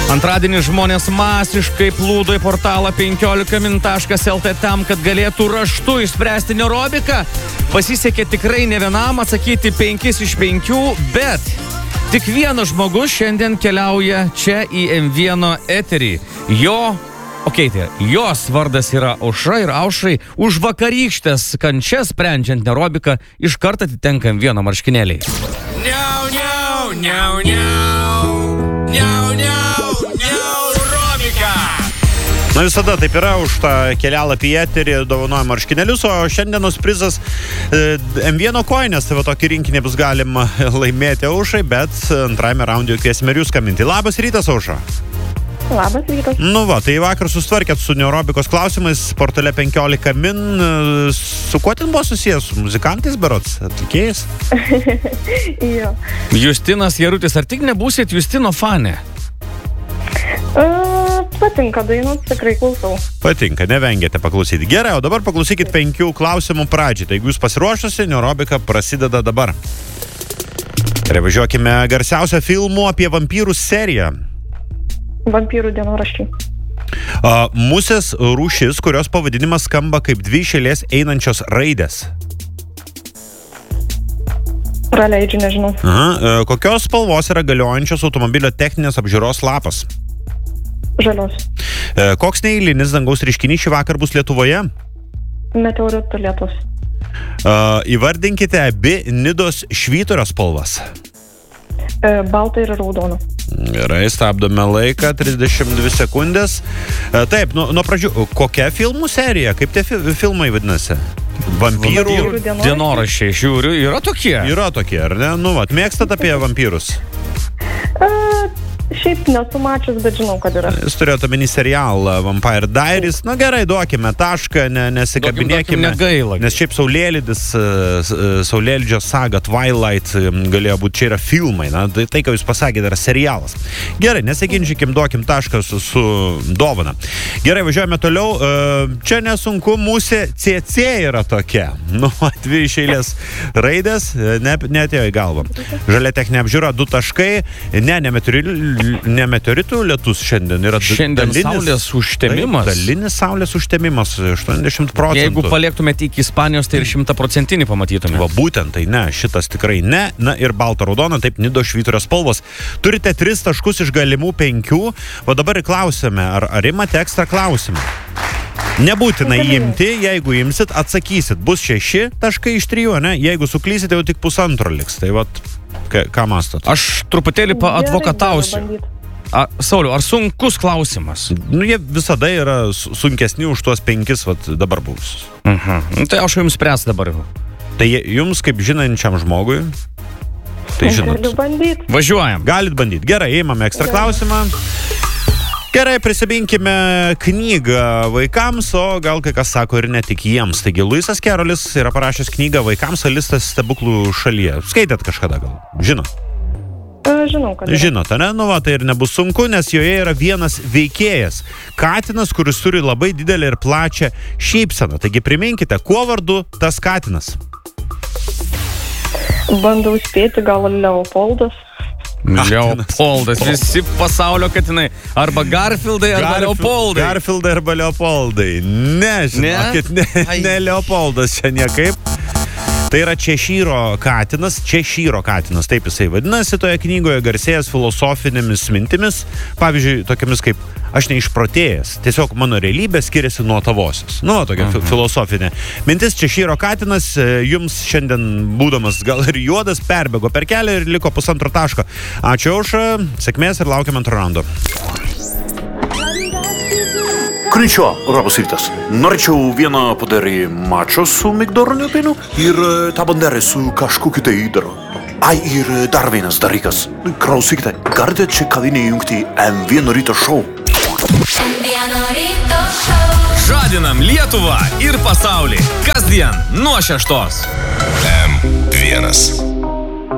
Antradienį žmonės masiškai plūdo į portalą 15min.lt tam, kad galėtų raštu išspręsti neurobiką. Pasisekė tikrai ne vienam atsakyti 5 iš 5, bet tik vienas žmogus šiandien keliauja čia į M1 eterį. Jos vardas yra Aušra ir Aušrai už vakarykštės kančias sprendžiant neurobiką iškart atitenka M1 marškinėliai. Na visada taip yra, už tą kelialapį į eterį dovanoja marškinėlius, o šiandienos prizas M1 koinės, tai va tokį rinkinį bus galima laimėti Aušrai, bet antrajame raunde kviesime ir jūs skambinti. Labas rytas, Aušra. Labas rytas. Nu va, tai vakar sustvarkėt su neurobikos klausimais portale 15min. Su kuo ten buvo susijęs? Su muzikantais berods? Atlikėjais? Jo. Justinas Jarutis, ar tik nebūsit Justino fanė? Patinka dainos, tikrai klausau. Patinka, nevengėte paklausyti. Gerai, o dabar paklausykit 5 klausimų pradžiai. Tai jeigu jūs pasiruošusi, neurobika prasideda dabar. Ir važiuokime garsiausią filmų apie vampyrų seriją. Vampyrų dienoraščiai. Musės rūšis, kurios pavadinimas skamba kaip 2 iš eilės einančios raidės. Praleidžiu, nežinau. Kokios spalvos yra galiojančios automobilio techninės apžiūros lapas? Žalios. Koks neeilinis dangaus reiškinys šį vakar bus Lietuvoje? Meteoritų lietus. Įvardinkite abi Nidos švyturio spalvas. Balta ir raudona. Gerai, stabdome laiką, 32 sekundės. Taip, nuo pradžių, kokia filmų serija? Kaip tie filmai vadinasi? Vampyrų dienoraščiai, žiūriu, yra tokie. Yra tokie, ar ne? Nu, vat, mėgstat apie vampyrus? Šiaip nesu mačius, bet žinau, kad yra. Jūs turėjote omeny serialą Vampire Diaries. Na gerai, duokime tašką, nesikabinėkime. Negaila. Nes šiaip Saulėlydžio saga Twilight galėjo būti, čia yra filmai. Na, tai ką jūs pasakėte, yra serialas. Gerai, nesiginčykim, duokim tašką su dovana. Gerai, važiuojame toliau. Čia nesunku, musė CC yra tokia. Nu, 2 iš eilės raidės, neatėjo į galvą. Žalia techninė apžiūra, 2 taškai. Ne meteoritų lietus šiandien yra dalinis saulės užtemimas. Dalinis saulės užtemimas 80%. Jeigu paliektumėte iki Ispanijos, tai ir 100% pamatytume. Va būtent, tai ne, šitas tikrai ne. Na ir balta raudona, taip Nidos švyturio spalvos. Turite 3 taškus iš galimų 5. O dabar klausime, ar imate ekstra klausimą? Nebūtina imti, jeigu imsit, atsakysit. Bus 6 taškai iš 3, ne? Jeigu suklysit, jau tik 1,5 liks. Tai vat, ką mąstot? Aš truputėlį paadvokatausiu. Sauliau, ar sunkus klausimas? Nu, jie visada yra sunkesni už tuos 5, vat dabar bus. Tai aš jums spręs dabar. Tai jums, kaip žinančiam žmogui, tai žinot. Galiu bandyti. Važiuojam. Galit bandyti. Gerai, įmame ekstra klausimą. Gerai, prisibinkime knygą vaikams, o gal kai kas sako ir ne tik jiems. Taigi, Luisas Kerolis yra parašęs knygą vaikams Alistas stebuklų šalyje. Skaitėt kažkada gal? Žinot? Žinau, kad yra. Žinot, ne? Nu va, tai ir nebus sunku, nes joje yra vienas veikėjas. Katinas, kuris turi labai didelę ir plačią šypseną. Taigi, priminkite, kuo vardu tas katinas? Bandau spėti, gal Leopoldas. Leopoldas, visi pasaulio katinai. Arba Garfieldai, arba Leopoldai. Garfieldai arba Leopoldai. Ne, žinokit, ne Leopoldas čia niekaip. Tai yra Češyro katinas, taip jisai vadinasi toje knygoje, garsėjęs filosofinėmis mintimis, pavyzdžiui, tokiamis kaip aš neišprotėjęs, tiesiog mano realybė skiriasi nuo tavosios. Nu, tokia filosofinė mintis. Češyro katinas jums šiandien, būdamas gal ir juodas, perbėgo per kelią ir liko 1,5 taško. Ačiū, Aušra, sėkmės ir laukiam antro raundo. Konničiua, labas rytas. Norėčiau vieną padarį mačo su migdoroniu pienu ir tą banderę su kažkokiu tai įdaru. Ir dar vienas dalykas. Klausykite, galite čia kavinę įjungti M1 ryto šou. Žadinam Lietuvą ir pasaulį. Kasdien nuo 6. M1.